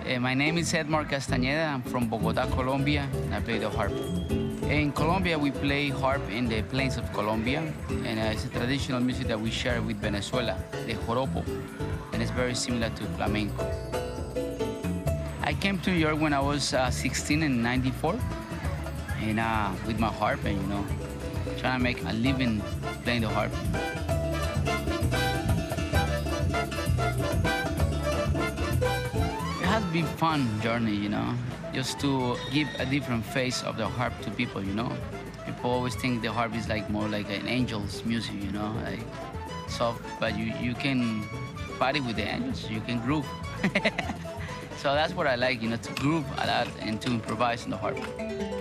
My name is Edmar Castañeda. I'm from Bogota, Colombia, and I play the harp. In Colombia, we play harp in the plains of Colombia, and it's a traditional music that we share with Venezuela, the joropo, and it's very similar to flamenco. I came to New York when I was 16 in '94, and with my harp, and trying to make a living playing the harp. It has been fun journey, just to give a different face of the harp to people. People always think the harp is like more like an angel's music, like soft, but you can party with the angels, you can groove. So that's what I like, to groove a lot and to improvise on the harp.